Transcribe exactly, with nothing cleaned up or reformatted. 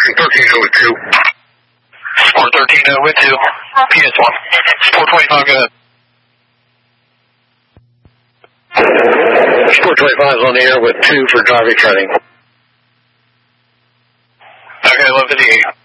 thirteen oh with two. Sport thirteen oh with two. P S one. Sport twenty-five, go ahead. Sport twenty-five is on the air with two for driving training. Okay, eleven fifty-eight.